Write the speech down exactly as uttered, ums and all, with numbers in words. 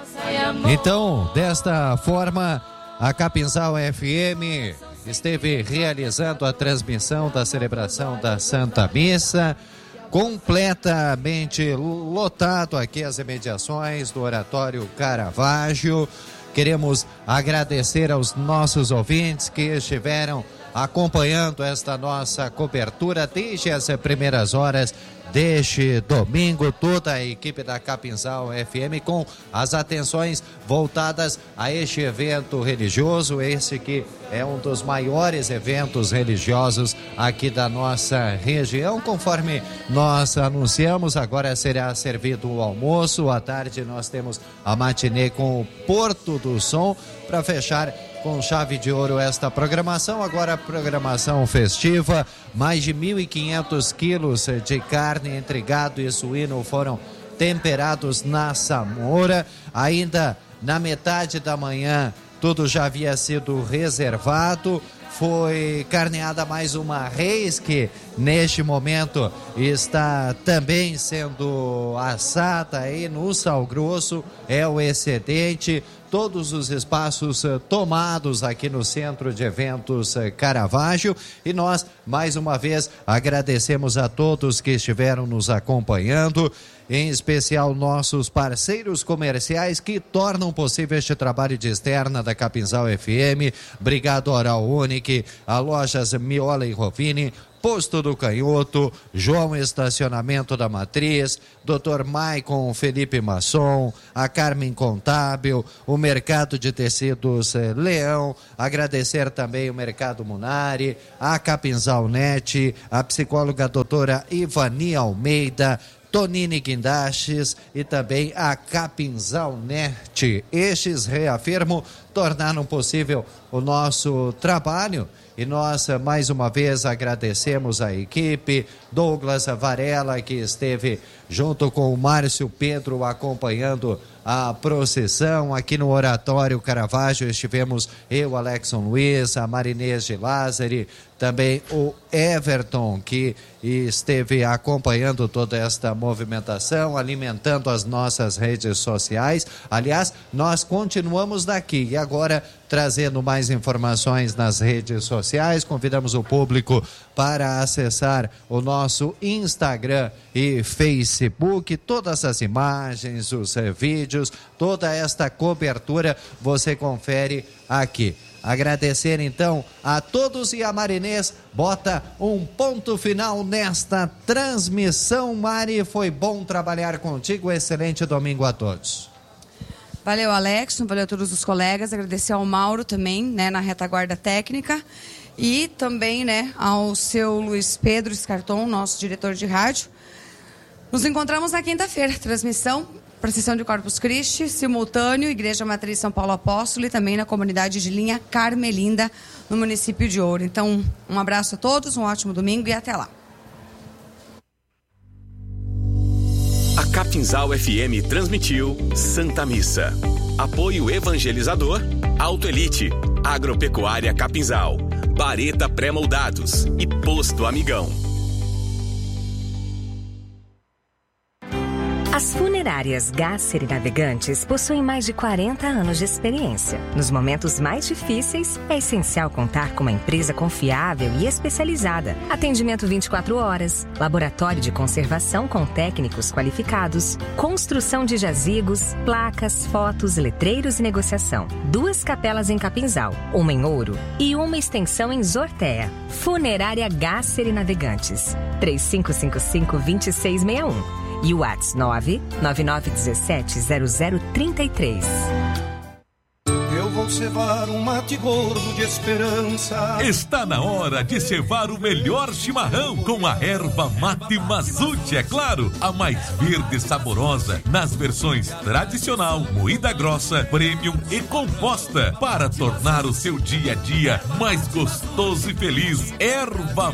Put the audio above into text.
Então, desta forma, a Capinzal F M esteve realizando a transmissão da celebração da Santa Missa, completamente lotado aqui as imediações do Oratório Caravaggio. Queremos agradecer aos nossos ouvintes que estiveram acompanhando esta nossa cobertura desde as primeiras horas deste domingo. Toda a equipe da Capinzal F M com as atenções voltadas a este evento religioso, esse que é um dos maiores eventos religiosos aqui da nossa região. Conforme nós anunciamos, agora será servido o almoço. À tarde nós temos a matinê com o Porto do Som para fechar com chave de ouro esta programação. Agora a programação festiva, mais de mil e quinhentos quilos de carne entre gado e suíno foram temperados na Samora. Ainda na metade da manhã tudo já havia sido reservado. Foi carneada mais uma reis que neste momento está também sendo assada aí no Sal Grosso, é o excedente. Todos os espaços uh, tomados aqui no Centro de Eventos uh, Caravaggio, e nós mais uma vez agradecemos a todos que estiveram nos acompanhando, em especial nossos parceiros comerciais que tornam possível este trabalho de externa da Capinzal F M. Obrigado Oral Unique, a Lojas Miola e Rovini, Posto do Canhoto, João Estacionamento da Matriz, doutor Maicon Felipe Masson, a Carmen Contábil, o Mercado de Tecidos Leão, agradecer também o Mercado Munari, a Capinzal Net, a psicóloga doutora Ivani Almeida, Tonini Guindastes e também a Capinzal Net. Estes, reafirmo, tornaram possível o nosso trabalho. E nós, mais uma vez, agradecemos a equipe, Douglas Varela, que esteve junto com o Márcio Pedro acompanhando a procissão aqui no Oratório Caravaggio. Estivemos eu, Alexson Luiz, a Marinês de Lázari, também o Everton, que esteve acompanhando toda esta movimentação, alimentando as nossas redes sociais. Aliás, nós continuamos daqui e agora trazendo mais informações nas redes sociais. Convidamos o público para acessar o nosso Instagram e Facebook. Todas as imagens, os vídeos, toda esta cobertura você confere aqui. Agradecer então a todos, e a Marinês bota um ponto final nesta transmissão. Mari, foi bom trabalhar contigo, excelente domingo a todos. Valeu, Alex, valeu a todos os colegas, agradecer ao Mauro também, né, na retaguarda técnica, e também, né, ao seu Luiz Pedro Escarton, nosso diretor de rádio. Nos encontramos na quinta-feira, transmissão, procissão de Corpus Christi, simultâneo, Igreja Matriz São Paulo Apóstolo, e também na comunidade de Linha Carmelinda, no município de Ouro. Então, um abraço a todos, um ótimo domingo e até lá. A Capinzal F M transmitiu Santa Missa. Apoio evangelizador, Autoelite, Agropecuária Capinzal, Bareta Pré-Moldados e Posto Amigão. As funerárias Gasser e Navegantes possuem mais de quarenta anos de experiência. Nos momentos mais difíceis, é essencial contar com uma empresa confiável e especializada. Atendimento vinte e quatro horas, laboratório de conservação com técnicos qualificados, construção de jazigos, placas, fotos, letreiros e negociação. Duas capelas em Capinzal, uma em Ouro e uma extensão em Zortea. Funerária Gasser e Navegantes. três cinco cinco cinco, dois seis seis um. E o WhatsApp nove nove nove um sete zero zero três três. Eu vou cevar um mate gordo de esperança. Está na hora de cevar o melhor chimarrão com a erva mate Mazute, é claro, a mais verde e saborosa nas versões tradicional, moída grossa, premium e composta, para tornar o seu dia a dia mais gostoso e feliz. Erva